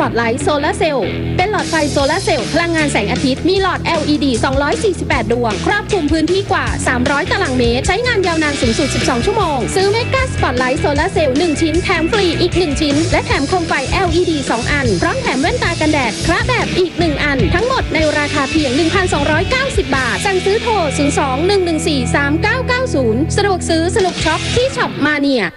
Spotlight Solar Cell เป็นหลอดไฟโซลาร์เซลล์พลังงานแสงอาทิตย์มีหลอด LED 248 ดวงครอบคลุมพื้นที่กว่า300ตารางเมตรใช้งานยาวนานสูงสุด12ชั่วโมงซื้อ Mega Spotlight Solar Cell 1 ชิ้นแถมฟรีอีก1ชิ้นและแถมโคมไฟ LED 2 อันพร้อมแถมแว่นตากันแดดพระแบบอีก1อันทั้งหมดในราคาเพียง 1,290 บาทสั่งซื้อโทร 02-114-3990 สะดวกซื้อสนุกช็อปที่ช็อปมาเนีย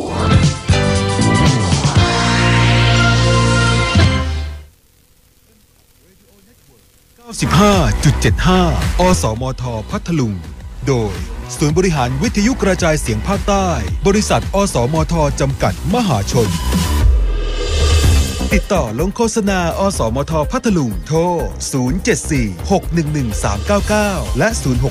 95.75 อสมทพัทลุงโดยศูนย์บริหารวิทยุกระจายเสียงภาคใต้บริษัทอสมทจำกัดมหาชนติดต่อลงโฆษณาอสมทพัทลุงโทร 074-611-399 และ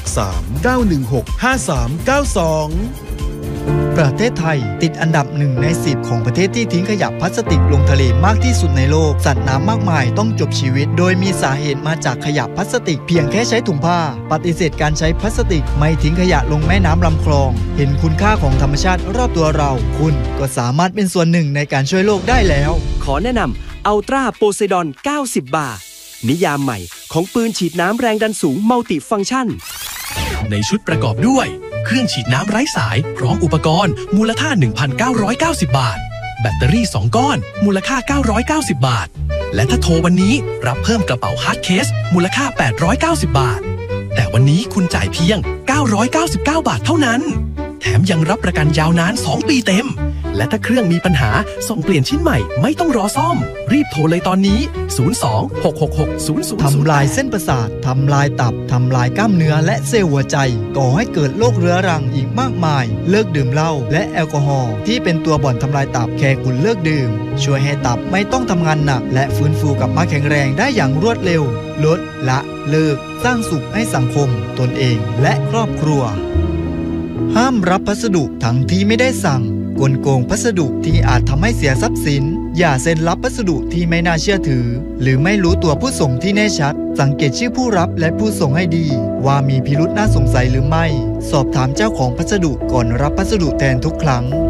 063-916-5392 ประเทศไทยติดอันดับ1 ใน 10ของประเทศที่ทิ้งขยะพลาสติกลงทะเลมากที่สุดในโลกสัตว์น้ำมากมายต้องจบชีวิตโดยมีสาเหตุมาจากขยะพลาสติกเพียงแค่ใช้ถุงผ้าปฏิเสธการใช้พลาสติกไม่ทิ้งขยะลงแม่น้ำลำคลองเห็นคุณค่าของธรรมชาติรอบตัวเราคุณก็สามารถเป็นส่วนหนึ่งในการช่วยโลกได้แล้วขอแนะนำอัลตราโพไซดอน90 บาทนิยามใหม่ของปืนฉีดน้ำแรงดันสูงมัลติฟังก์ชันในชุดประกอบด้วยเครื่องฉีดน้ำไร้สายพร้อมอุปกรณ์มูลค่า 1,990 บาทแบตเตอรี่2ก้อนมูลค่า990 บาทและถ้าโทรวันนี้รับเพิ่มกระเป๋าฮาร์ดเคสมูลค่า890 บาทแต่วันนี้คุณจ่ายเพียง999 บาทเท่านั้นแถมยังรับประกันยาวนาน2 ปีเต็มและถ้าเครื่องมีปัญหาส่งเปลี่ยนชิ้นใหม่ไม่ต้องรอซ่อมรีบโทรเลยตอนนี้02-666-0000 ทำลายเส้นประสาททำลายตับทำลายกล้ามเนื้อและเซลล์หัวใจก่อให้เกิดโรคเรื้อรังอีกมากมายเลิกดื่มเหล้าและแอลกอฮอล์ที่เป็นตัวบ่อนทำลายตับแค่คุณเลิกดื่มช่วยให้ตับไม่ต้องทำงานหนักและฟื้นฟูกลับมาแข็งแรงได้อย่างรวดเร็วลดละเลิกสร้างสุขให้สังคมตนเองและครอบครัวห้ามรับพัสดุทั้งที่ไม่ได้สั่งกลโกงพัสดุที่อาจทำให้เสียทรัพย์สินอย่าเซ็นรับพัสดุที่ไม่น่าเชื่อถือหรือไม่รู้ตัวผู้ส่งที่แน่ชัดสังเกตชื่อผู้รับและผู้ส่งให้ดีว่ามีพิรุธน่าสงสัยหรือไม่สอบถามเจ้าของพัสดุก่อนรับพัสดุแทนทุกครั้ง